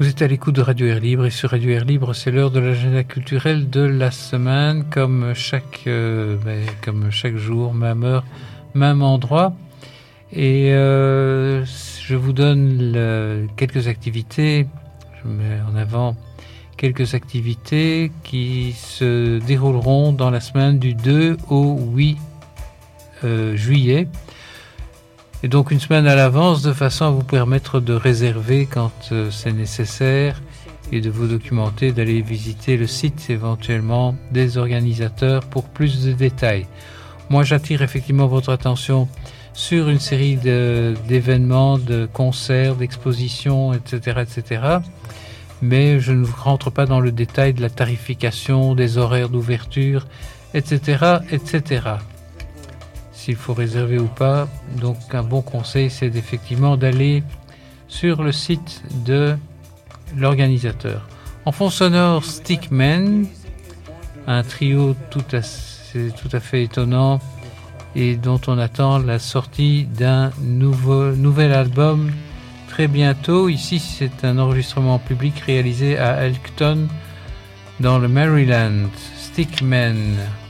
Vous êtes à l'écoute de Radio Air Libre et sur Radio Air Libre, c'est l'heure de l'agenda culturel de la semaine, comme chaque jour, même heure, même endroit. Et je vous donne quelques activités, je mets en avant quelques activités qui se dérouleront dans la semaine du 2 au 8 juillet. Et donc une semaine à l'avance, de façon à vous permettre de réserver quand c'est nécessaire et de vous documenter, d'aller visiter le site éventuellement des organisateurs pour plus de détails. Moi, j'attire effectivement votre attention sur une série d'événements, de concerts, d'expositions, etc., etc. Mais je ne rentre pas dans le détail de la tarification, des horaires d'ouverture, etc., etc. S'il faut réserver ou pas. Donc un bon conseil, c'est effectivement d'aller sur le site de l'organisateur. En fond sonore, Stickmen, un trio tout à fait étonnant et dont on attend la sortie d'un nouvel album très bientôt. Ici, c'est un enregistrement public réalisé à Elkton, dans le Maryland. Stickmen.